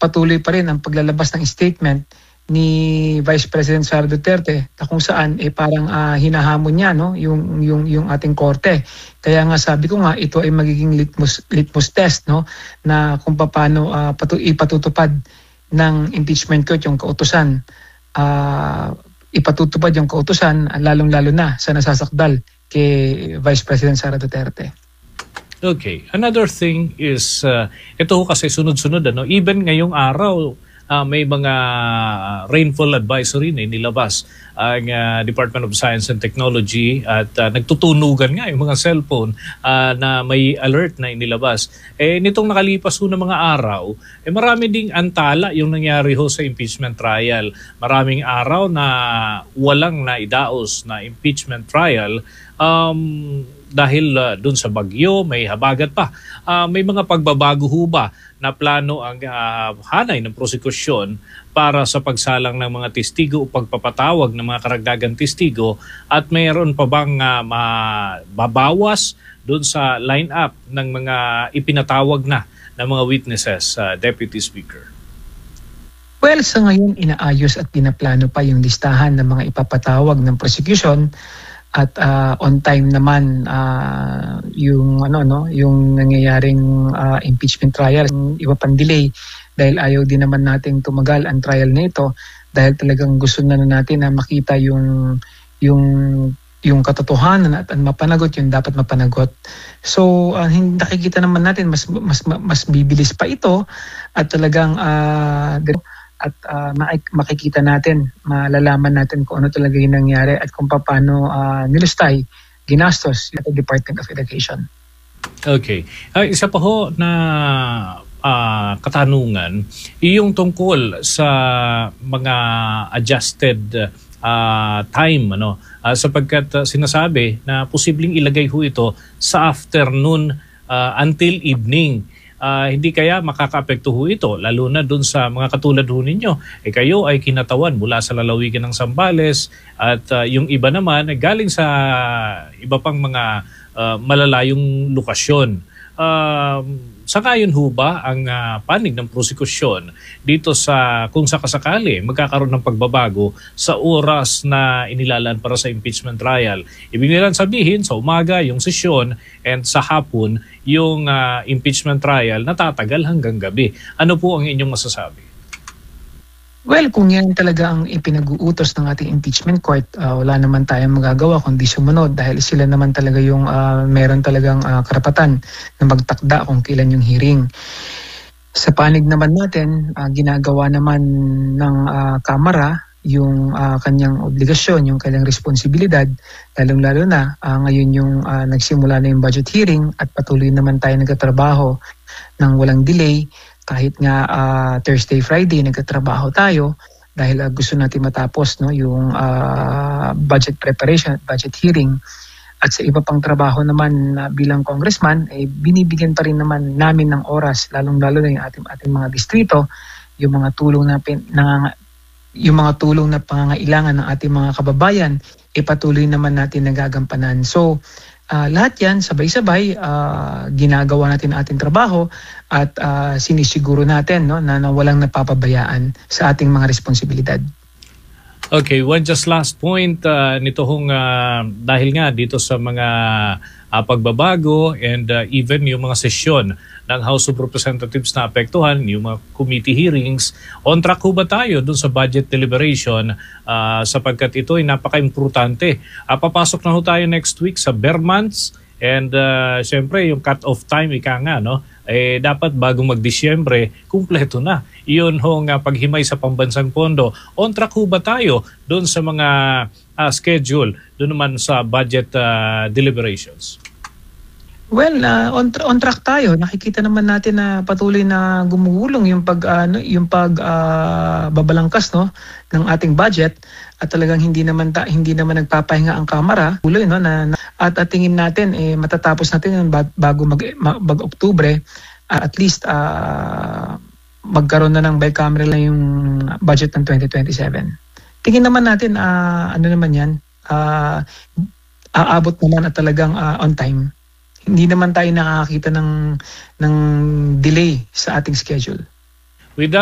patuloy pa rin ang paglalabas ng statement ni Vice President Sara Duterte na kung saan parang hinahamon niya, no, yung ating korte. Kaya nga sabi ko nga ito ay magiging litmus test, no, na kung paano ipatutupad ng impeachment court yung kautusan. Ipatutupad yung kautusan lalong-lalo na sa nasasakdal kay Vice President Sara Duterte. Okay. Another thing is, ito kasi sunod-sunod, even ngayong araw, may mga rainfall advisory na inilabas ang Department of Science and Technology at nagtutunugan nga yung mga cellphone na may alert na inilabas. Nitong nakalipas ho ng mga araw, marami ding antala yung nangyari ho sa impeachment trial. Maraming araw na walang naidaos na impeachment trial dahil dun sa bagyo, may habagat pa. May mga pagbabago ho ba na plano ang hanay ng prosekusyon para sa pagsalang ng mga testigo o pagpapatawag ng mga karagdagang testigo, at mayroon pa bang mababawas dun sa line-up ng mga ipinatawag na ng mga witnesses, Deputy Speaker? Well, sa ngayon inaayos at pinaplano pa yung listahan ng mga ipapatawag ng prosecution. At on time naman yung nangyayaring impeachment trial, iba pang delay dahil ayaw din naman nating tumagal ang trial na ito dahil talagang gusto na natin na makita yung katotohanan at mapanagot yung dapat mapanagot. So nakikita naman natin mas bibilis pa ito at talagang makikita natin, malalaman natin kung ano talaga yung nangyari at kung paano nilustay, ginastos yung Department of Education. Okay. Isa pa ho na katanungan, yung tungkol sa mga adjusted time, sapagkat sinasabi na posibleng ilagay ho ito sa afternoon until evening. Hindi kaya makakaapekto ho ito, lalo na dun sa mga katulad ho ninyo. Kayo ay kinatawan mula sa lalawigan ng Zambales at yung iba naman ay galing sa iba pang mga malalayong lokasyon. Sangayon ho ba ang panig ng prosekusyon dito sa kung sakasakali magkakaroon ng pagbabago sa oras na inilalaan para sa impeachment trial? Ibig nilang sabihin sa umaga yung sesyon and sa hapon yung impeachment trial natatagal hanggang gabi. Ano po ang inyong masasabi? Well, kung yan talaga ang ipinag-uutos ng ating impeachment court, wala naman tayong magagawa kundi sumunod dahil sila naman talaga yung meron talagang karapatan na magtakda kung kailan yung hearing. Sa panig naman natin, ginagawa naman ng Kamara yung kanyang obligasyon, yung kanyang responsibilidad, lalong-lalo na ngayon yung nagsimula na yung budget hearing at patuloy naman tayo nagtatrabaho ng walang delay. Kahit nga Thursday, Friday, nagtatrabaho tayo dahil gusto natin matapos yung budget preparation at budget hearing. At sa iba pang trabaho naman bilang congressman, binibigyan pa rin naman namin ng oras, lalong-lalo na yung ating mga distrito, yung mga tulong na pangangailangan ng ating mga kababayan, patuloy naman natin nagagampanan. So, lahat yan, sabay-sabay, ginagawa natin ating trabaho at sinisiguro natin na walang napapabayaan sa ating mga responsibilidad. Okay, one just last point nito hong dahil nga dito sa mga pagbabago and even yung mga sesyon ng House of Representatives na apektuhan, yung mga committee hearings, on track ho ba tayo dun sa budget deliberation sapagkat ito ay napaka-importante. Papasok na ho tayo next week sa bare months and syempre yung cut-off time, ika nga, dapat bago mag-Disyembre, kumpleto na. Iyon ho nga paghimay sa pambansang pondo. On track ho ba tayo dun sa mga schedule, dun naman sa budget deliberations? Well, on track tayo. Nakikita naman natin na patuloy na gumugulong yung pagbabalangkas ng ating budget at talagang hindi naman nagpapahinga ang Kamara. Tuloy at tingin natin matatapos natin bago mag-Oktubre at least magkaroon na ng bicameral na yung budget ng 2027. Tingin naman natin aabot naman at talagang on time. Hindi naman tayo nakakita ng delay sa ating schedule. With